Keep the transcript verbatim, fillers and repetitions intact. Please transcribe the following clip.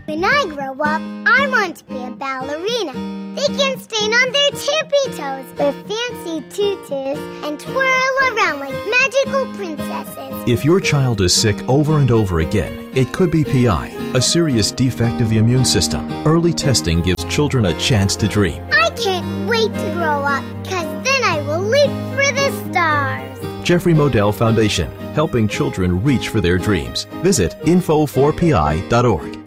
When I grow up, I want to be a ballerina. They can stand on their tippy toes with fancy tutus and twirl around like magical princesses. If your child is sick over and over again, it could be P I, a serious defect of the immune system. Early testing gives children a chance to dream. I can't wait to grow up, because then I will leap for the stars. Jeffrey Modell Foundation, helping children reach for their dreams. Visit info four p i dot org.